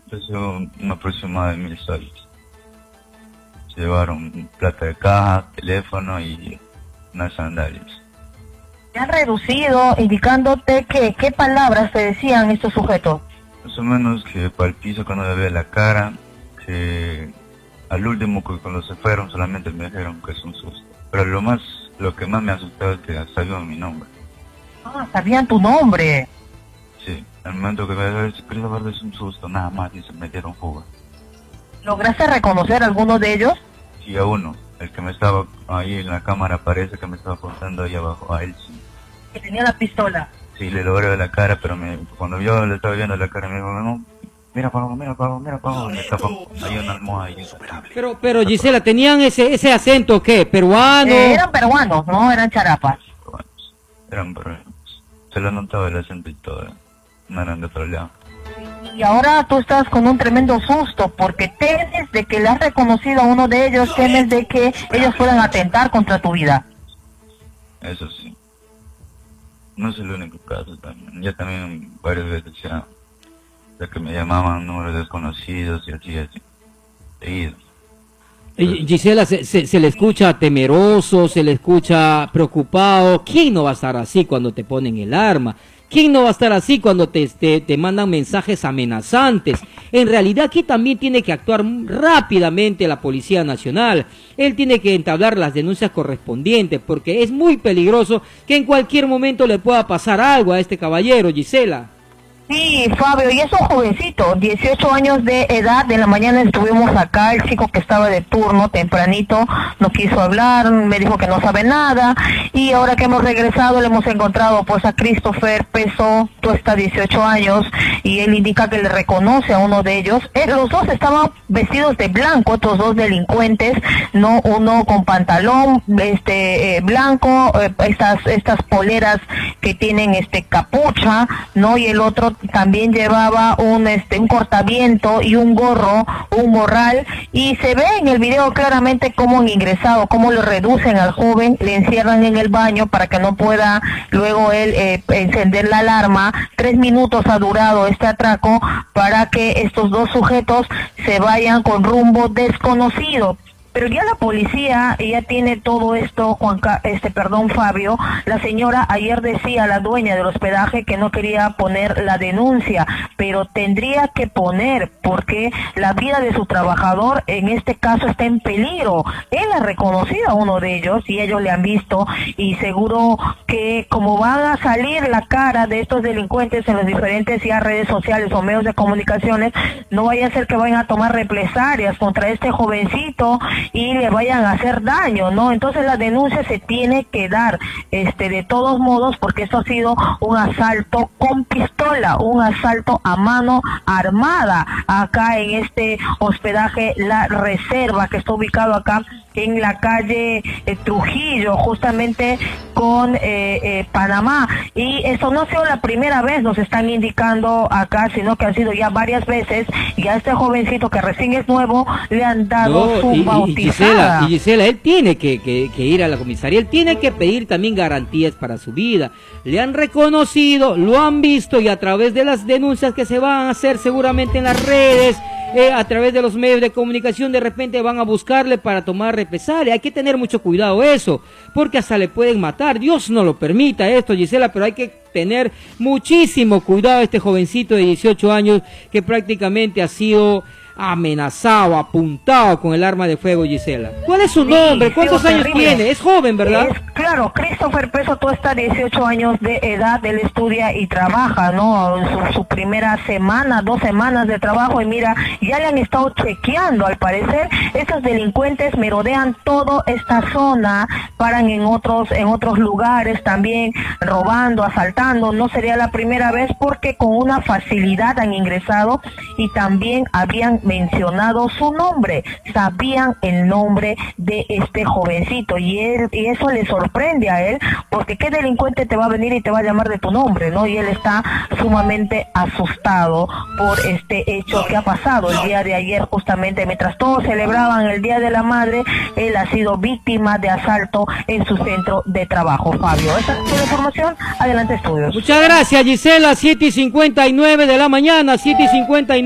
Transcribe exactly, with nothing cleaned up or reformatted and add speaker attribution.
Speaker 1: Eso, un aproximado de mil soles. Se llevaron plata de caja, teléfono y unas sandalias.
Speaker 2: ¿Te han reducido indicándote que qué palabras te decían estos sujetos?
Speaker 1: Más o menos que para el piso cuando le veía la cara, que al último que cuando se fueron solamente me dijeron que es un susto. Pero lo más, lo que más me asustó es que sabían mi nombre.
Speaker 2: Ah, sabían tu nombre.
Speaker 1: Sí, al momento que me dijeron, Christopher, es un susto, nada más, y se metieron fuga.
Speaker 2: ¿Lograste reconocer a alguno de ellos?
Speaker 1: Sí, a uno, el que me estaba ahí en la cámara, parece que me estaba apuntando ahí abajo, a él sí.
Speaker 2: Que tenía la pistola.
Speaker 1: Sí, le logré ver la cara, pero me, cuando yo le estaba viendo la cara, me dijo, no, mira para abajo, mira para abajo, mira para abajo, me tapó, hay una almohada insuperable.
Speaker 3: Pero, pero Gisela, ¿tenían ese ese acento qué? ¿Peruano?
Speaker 2: Eh, eran peruanos, no eran charapas.
Speaker 1: Peruanos, eran peruanos. Se lo notaba el acento y todo, no eran de otro lado.
Speaker 2: Y ahora tú estás con un tremendo susto, porque temes de que le has reconocido a uno de ellos, temes de que ellos puedan atentar contra tu vida.
Speaker 1: Eso sí. No es el único caso también. Ya también varias veces ya, ya que me llamaban números desconocidos y así, así. Seguido.
Speaker 3: Eh, Gisela, se, se, se le escucha temeroso, se le escucha preocupado. ¿Quién no va a estar así cuando te ponen el arma? ¿Quién no va a estar así cuando te, te, te mandan mensajes amenazantes? En realidad aquí también tiene que actuar rápidamente la Policía Nacional. Él tiene que entablar las denuncias correspondientes porque es muy peligroso que en cualquier momento le pueda pasar algo a este caballero, Gisela.
Speaker 2: Sí, Fabio, y es un jovencito, dieciocho años de edad. De la mañana estuvimos acá, el chico que estaba de turno tempranito no quiso hablar, me dijo que no sabe nada, y ahora que hemos regresado le hemos encontrado pues a Christopher Peso, tú estás dieciocho años, y él indica que le reconoce a uno de ellos. Eh, los dos estaban vestidos de blanco, otros dos delincuentes, no, uno con pantalón este eh, blanco, eh, estas estas poleras que tienen este capucha, no, y el otro también llevaba un este un cortaviento y un gorro, un morral, y se ve en el video claramente cómo han ingresado, cómo lo reducen al joven, le encierran en el baño para que no pueda luego él eh, encender la alarma. Tres minutos ha durado este atraco para que estos dos sujetos se vayan con rumbo desconocido. Pero ya la policía ya tiene todo esto, Juan, este, perdón, Fabio. La señora ayer decía, la dueña del hospedaje, que no quería poner la denuncia, pero tendría que poner, porque la vida de su trabajador en este caso está en peligro. Él ha reconocido a uno de ellos y ellos le han visto, y seguro que como van a salir la cara de estos delincuentes en las diferentes ya redes sociales o medios de comunicaciones, no vaya a ser que vayan a tomar represalias contra este jovencito y le vayan a hacer daño, ¿no? Entonces la denuncia se tiene que dar, este, de todos modos, porque esto ha sido un asalto con pistola, un asalto a mano armada, acá en este hospedaje La Reserva, que está ubicado acá en la calle eh, Trujillo, justamente con eh, eh, Panamá. Y eso no ha sido la primera vez, nos están indicando acá, sino que han sido ya varias veces, y a este jovencito que recién es nuevo le han dado
Speaker 3: no,
Speaker 2: su
Speaker 3: y,
Speaker 2: bautizada.
Speaker 3: Y Gisela, y Gisela, él tiene que, que, que ir a la comisaría, él tiene que pedir también garantías para su vida. Le han reconocido, lo han visto, y a través de las denuncias que se van a hacer seguramente en las redes, Eh, a través de los medios de comunicación, de repente van a buscarle para tomar represalia. Hay que tener mucho cuidado eso, porque hasta le pueden matar. Dios no lo permita esto, Gisela, pero hay que tener muchísimo cuidado a este jovencito de dieciocho años que prácticamente ha sido amenazado, apuntado con el arma de fuego, Gisela. ¿Cuál es su
Speaker 2: Sí,
Speaker 3: nombre? ¿Cuántos años
Speaker 2: terrible.
Speaker 3: tiene? Es joven, ¿verdad?
Speaker 2: Es, claro, Christopher Peso, tú estás dieciocho años de edad, él estudia y trabaja, ¿no? Su, su primera semana, dos semanas de trabajo, y mira, ya le han estado chequeando, al parecer. Estos delincuentes merodean toda esta zona, paran en otros, en otros lugares también, robando, asaltando. No sería la primera vez, porque con una facilidad han ingresado, y también habían mencionado su nombre, sabían el nombre de este jovencito, y él, y eso le sorprende a él, porque qué delincuente te va a venir y te va a llamar de tu nombre, ¿no? Y él está sumamente asustado por este hecho que ha pasado el día de ayer, justamente mientras todos celebraban el Día de la Madre. Él ha sido víctima de asalto en su centro de trabajo. Fabio, esta es toda la información. Adelante, estudios.
Speaker 3: Muchas gracias, Gisela. Siete y cincuenta y nueve de la mañana, siete y cincuenta y nueve.